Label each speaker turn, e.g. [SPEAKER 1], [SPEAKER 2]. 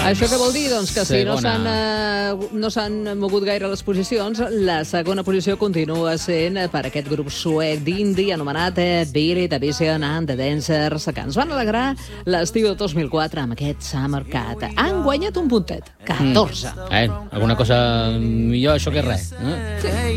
[SPEAKER 1] Això què vol dir? Doncs que si no
[SPEAKER 2] Segona.
[SPEAKER 1] s'han mogut gaire les posicions, la segona posició continua sent per aquest grup suec d'indie anomenat Beat It, Division and the Dancers, que ens van alegrar l'estiu de 2004 amb aquest Summer Cat. Han guanyat un puntet, 14.
[SPEAKER 2] Alguna cosa millor això que res.
[SPEAKER 1] Sí.